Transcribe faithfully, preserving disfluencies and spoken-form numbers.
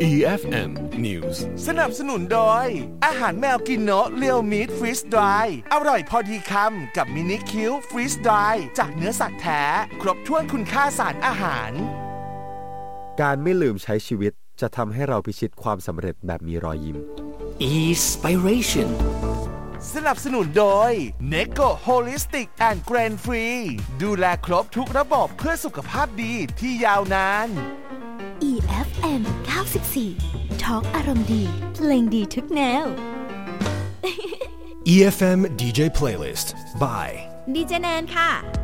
อี เอฟ เอ็ม News สนับสนุนโดยอาหารแมวกินโนะเรียวมีทฟรีสดรายอร่อยพอดีคำกับมินิคิวฟรีสดรายจากเนื้อสัตว์แท้ครบถ้วนคุณค่าสารอาหารการไม่ลืมใช้ชีวิตจะทำให้เราพิชิตความสำเร็จแบบมีรอยยิ้ม Inspiration สนับสนุนโดย Neko Holistic and Grain Free ดูแลครบทุกระบบเพื่อสุขภาพดีที่ยาวนานอี เอฟ เอ็ม เก้าสิบสี่ Talk อารมณ์ดีเพลงดีทุกแนวอี เอฟ เอ็ม ดี เจ Playlist by ดีเจแนนค่ะ